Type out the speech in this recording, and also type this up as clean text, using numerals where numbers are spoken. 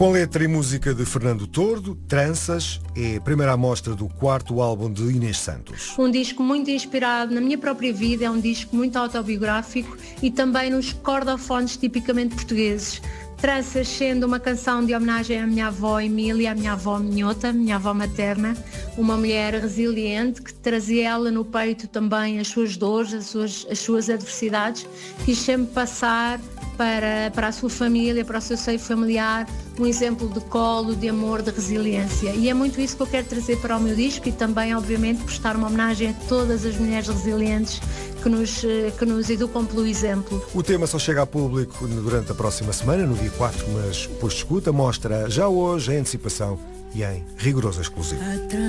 Com letra e música de Fernando Tordo, Tranças é a primeira amostra do quarto álbum de Inês Santos. Um disco muito inspirado na minha própria vida, é um disco muito autobiográfico e também nos cordofones tipicamente portugueses. Tranças sendo uma canção de homenagem à minha avó Emília, à minha avó Minhota, minha avó materna, uma mulher resiliente que trazia ela no peito também as suas dores, as suas adversidades, quis sempre passar para a sua família, para o seu seio familiar, um exemplo de colo, de amor, de resiliência. E é muito isso que eu quero trazer para o meu disco e também, obviamente, prestar uma homenagem a todas as mulheres resilientes que nos educam pelo exemplo. O tema só chega a público durante a próxima semana, no dia 4, mas depois de escuta, mostra já hoje em antecipação e em rigoroso exclusivo.